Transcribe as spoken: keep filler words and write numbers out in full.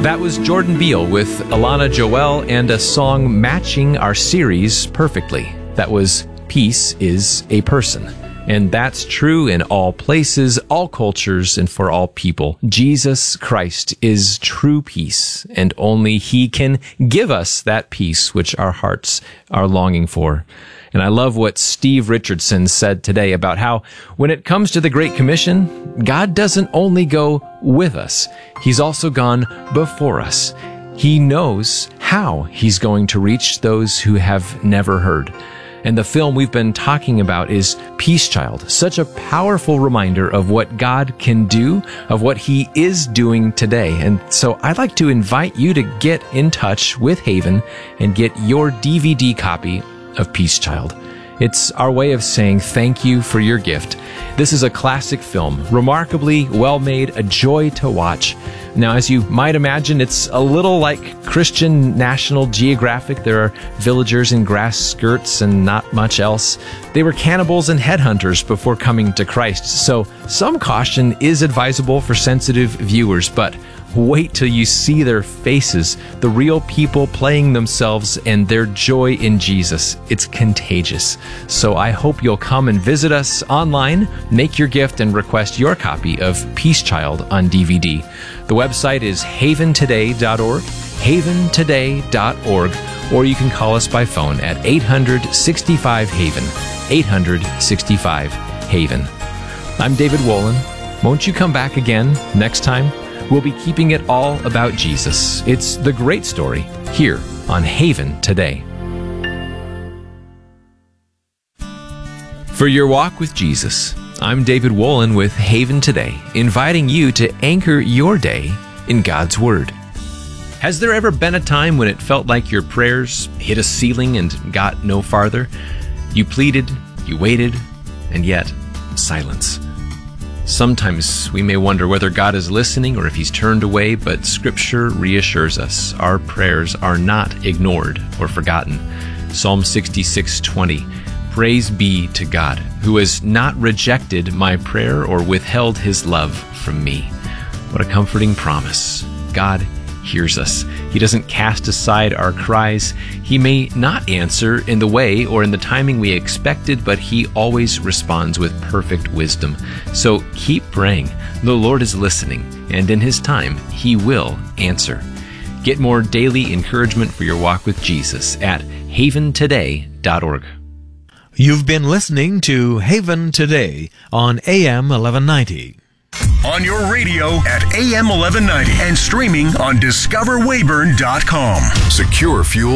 That was Jordan Beal with Alana Joel and a song matching our series perfectly. That was Peace is a Person. And that's true in all places, all cultures, and for all people. Jesus Christ is true peace, and only He can give us that peace which our hearts are longing for. And I love what Steve Richardson said today about how when it comes to the Great Commission, God doesn't only go with us, He's also gone before us. He knows how He's going to reach those who have never heard. And the film we've been talking about is Peace Child, such a powerful reminder of what God can do, of what He is doing today. And so I'd like to invite you to get in touch with Haven and get your D V D copy of Peace Child. It's our way of saying thank you for your gift. This is a classic film, remarkably well made, a joy to watch. Now, as you might imagine, it's a little like Christian National Geographic. There are villagers in grass skirts and not much else. They were cannibals and headhunters before coming to Christ, so some caution is advisable for sensitive viewers, but wait till you see their faces, the real people playing themselves and their joy in Jesus. It's contagious. So I hope you'll come and visit us online, make your gift, and request your copy of Peace Child on D V D. The website is haven today dot org, haven today dot org, or you can call us by phone at eight hundred, sixty-five, HAVEN, eight hundred, sixty-five, HAVEN. I'm David Wolin. Won't you come back again next time? We'll be keeping it all about Jesus. It's the great story here on Haven Today. For your walk with Jesus, I'm David Wolin with Haven Today, inviting you to anchor your day in God's Word. Has there ever been a time when it felt like your prayers hit a ceiling and got no farther? You pleaded, you waited, and yet silence. Sometimes we may wonder whether God is listening or if He's turned away, but Scripture reassures us our prayers are not ignored or forgotten. Psalm sixty-six twenty, Praise be to God, who has not rejected my prayer or withheld His love from me. What a comforting promise. God hears us. He doesn't cast aside our cries. He may not answer in the way or in the timing we expected, but He always responds with perfect wisdom. So keep praying. The Lord is listening, and in His time, He will answer. Get more daily encouragement for your walk with Jesus at haven today dot org. You've been listening to Haven Today on A M eleven ninety. On your radio at A M eleven ninety and streaming on discover weyburn dot com. Secure Fuel